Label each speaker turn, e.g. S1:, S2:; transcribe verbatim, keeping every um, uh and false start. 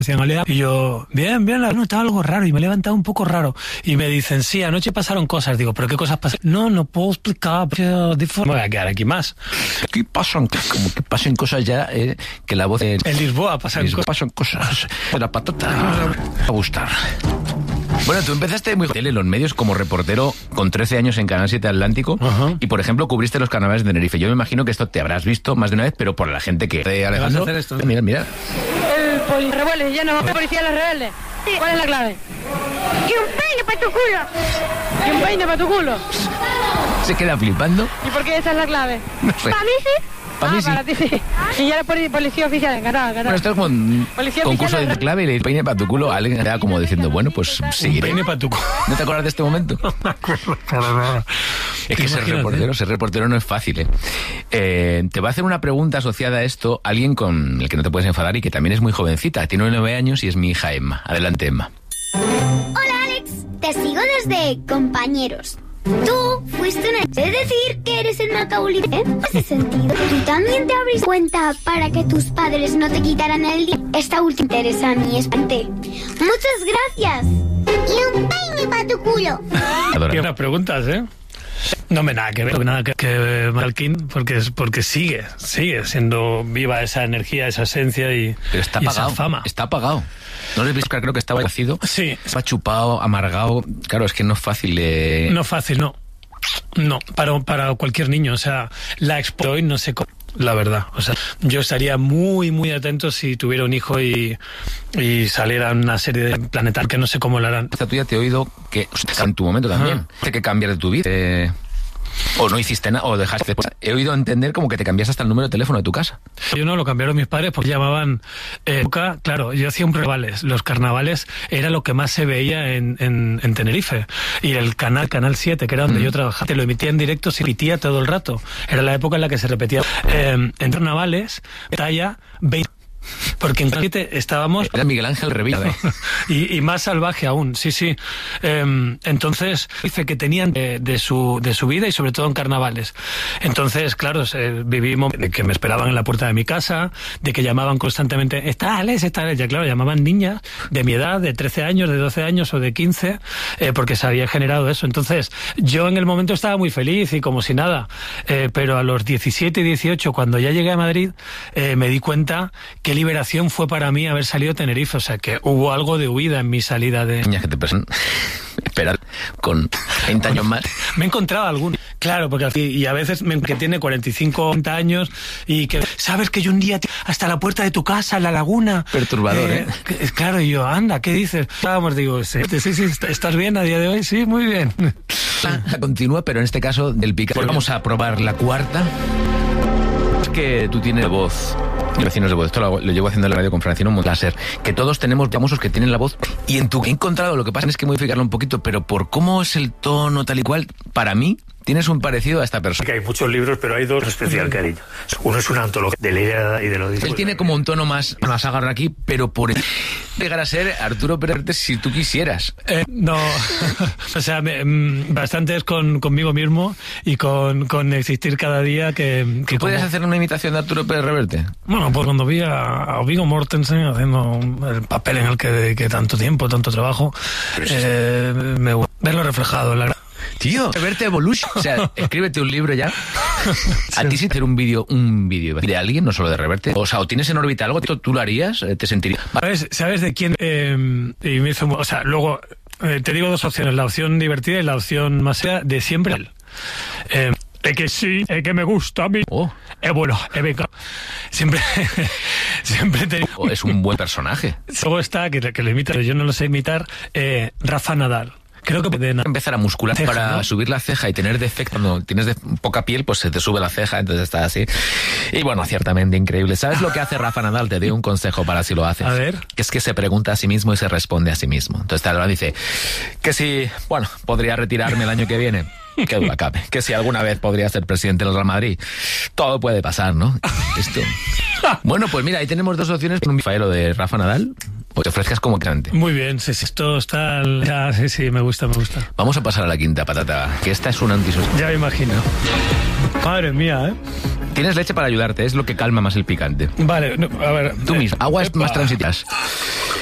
S1: Y yo, bien, bien, he notado algo raro y me he levantado un poco raro. Y me dicen, sí, anoche pasaron cosas. Digo, ¿pero qué cosas pasaron? No, no puedo explicar. Me voy a quedar aquí más.
S2: ¿Qué pasan? Como que pasen cosas ya, eh, que la voz... Eh,
S1: en Lisboa pasan,
S2: Lisboa
S1: cosas.
S2: pasan cosas. La patata va a gustar. Bueno, tú empezaste muy joven en los medios como reportero con trece años en Canal siete Atlántico. Uh-huh. Y, por ejemplo, cubriste los carnavales de Tenerife. Yo me imagino que esto te habrás visto más de una vez, pero por la gente que... De Alejandro,
S1: ¿Vas a hacer esto?
S2: Mira, mira.
S3: El poli rebelde, ya no, policía los rebeldes. Sí. ¿Cuál es la clave? ¡Y un peine para tu culo! ¡Y un peine para tu culo!
S2: Se queda flipando.
S3: ¿Y por qué esa es la clave?
S2: No sé.
S3: ¿Para mí sí?
S2: Para
S3: ah,
S2: mí sí.
S3: Para ti sí. Y ya eres policía oficial, encarado, encarado.
S2: Bueno, esto es como un policía concurso de clave y le peine para tu culo. Alguien era como diciendo, bueno, pues sí.
S1: Peine para tu culo.
S2: ¿No te acuerdas de este momento?
S1: No me acuerdo para nada.
S2: Es que ser reportero, ser reportero no es fácil, ¿eh? Eh, te va a hacer una pregunta asociada a esto alguien con el que no te puedes enfadar y que también es muy jovencita. Tiene nueve años y es mi hija Emma. Adelante, Emma.
S4: Hola, Alex. Te sigo desde Compañeros. Tú fuiste una... ¿Es decir que eres el Macaulay? ¿Eh? ¿En ese sentido? ¿Tú también te abrís cuenta para que tus padres no te quitaran el día? Esta última interesa a mí es parte. Muchas gracias. Y un peine para tu culo.
S1: Qué buenas preguntas, ¿eh? No me nada que ver, nada que, que Malkin, porque es porque sigue, sigue siendo viva esa energía, esa esencia y,
S2: Pero está
S1: y
S2: apagado,
S1: esa fama.
S2: Está apagado. ¿No le visto? Creo que estaba vacío.
S1: Sí.
S2: Estaba chupado, amargado. Claro, es que no es fácil de...
S1: No fácil, no. No, para, para cualquier niño. O sea, la expo hoy no sé cómo. La verdad, o sea, yo estaría muy, muy atento si tuviera un hijo y, y saliera una serie de planetal que no sé cómo lo harán.
S2: Esta tuya te he oído que en tu momento también, uh-huh. que cambiar de tu vida. Eh, o no hiciste nada, o dejaste... He oído entender como que te cambiaste hasta el número de teléfono de tu casa.
S1: Yo no, lo cambiaron mis padres porque llamaban... Eh, claro, yo hacía un carnavales. Los carnavales era lo que más se veía en, en, en Tenerife. Y el canal, Canal siete, que era donde mm. yo trabajaba, te lo emitía en directo, se emitía todo el rato. Era la época en la que se repetía. Eh, en carnavales, talla veinte... Porque en siete estábamos...
S2: Era Miguel Ángel Revilla.
S1: y, y más salvaje aún, sí, sí. Eh, entonces, dice que tenían de, de, su, de su vida y sobre todo en carnavales. Entonces, claro, eh, vivimos de que me esperaban en la puerta de mi casa, de que llamaban constantemente, está Alex, está Alex. Ya claro, llamaban niñas de mi edad, de trece años, de doce años o de quince, eh, porque se había generado eso. Entonces, yo en el momento estaba muy feliz y como si nada. Eh, pero a los diecisiete y dieciocho, cuando ya llegué a Madrid, eh, me di cuenta que liberación fue para mí haber salido a Tenerife, o sea que hubo algo de huida en mi salida de...
S2: Niñas que te pasan esperar con veinte años más.
S1: Me he encontrado alguno, claro, porque y a veces me, que tiene cuarenta y cinco, cuarenta años y que sabes que yo un día hasta la puerta de tu casa, en la laguna.
S2: Perturbador, ¿eh?
S1: eh que, claro, y yo, anda, ¿qué dices? Vamos, digo, sí, sí, sí, ¿estás bien a día de hoy? Sí, muy bien.
S2: Ah, continúa, pero en este caso del pica. Pues vamos a probar la cuarta. Es que tú tienes voz... Vecinos de voz, esto lo, lo llevo haciendo en la radio con Francino Láser, que todos tenemos famosos que tienen la voz y en tu he encontrado, lo que pasa es que modificarlo un poquito, pero por cómo es el tono tal y cual, para mí tienes un parecido a esta persona.
S5: Que hay muchos libros, pero hay dos especial cariño. Uno es una antología de la idea y de lo dicho.
S2: Él tiene como un tono más, más agarra aquí, pero por llegar a ser Arturo Pérez si tú quisieras.
S1: Eh, no, o sea, me, mm, bastante es con, conmigo mismo y con, con existir cada día que... que
S2: ¿Puedes
S1: como...
S2: hacer una imitación de Arturo Pérez Reverte?
S1: Bueno, pues cuando vi a, a Viggo Mortensen haciendo el papel en el que dediqué tanto tiempo, tanto trabajo, eh, me gusta verlo reflejado, la verdad.
S2: Tío, Reverte Evolution. O sea, escríbete un libro ya. A ti sí hacer un vídeo, un vídeo de alguien, no solo de Reverte. O sea, o tienes en órbita algo, ¿tú lo harías? ¿Te sentirías?
S1: ¿Sabes, ¿Sabes de quién? Eh, y me hizo, o sea, luego eh, te digo dos opciones, la opción divertida y la opción más seria de siempre. Eh, Es que sí, es que me gusta a mí.
S2: Oh.
S1: Es bueno, es venga. Siempre, siempre te...
S2: Oh, es un buen personaje.
S1: Luego está, que, que lo imita, yo no lo sé imitar, eh, Rafa Nadal. Creo que puede
S2: empezar a muscular ceja, para ¿no? subir la ceja y tener defecto. Cuando tienes de poca piel, pues se te sube la ceja, entonces está así. Y bueno, ciertamente increíble. ¿Sabes lo que hace Rafa Nadal? Te doy un consejo para si lo haces.
S1: A ver.
S2: Que es que se pregunta a sí mismo y se responde a sí mismo. Entonces Nadal dice que si, bueno, podría retirarme el año que viene. Qué duda cabe. Que si alguna vez podría ser presidente del Real Madrid. Todo puede pasar, ¿no? Esto. Bueno, pues mira, ahí tenemos dos opciones con un bifaelo de Rafa Nadal. O te ofrezcas como cante.
S1: Muy bien, sí, sí, esto está... Ya, sí, sí, me gusta, me gusta.
S2: Vamos a pasar a la quinta patata, que esta es un antisocial.
S1: Ya me imagino. Madre mía, ¿eh?
S2: Tienes leche para ayudarte, es lo que calma más el picante.
S1: Vale, no, a ver.
S2: Tú
S1: eh,
S2: mismo, aguas
S1: epa.
S2: más transitas.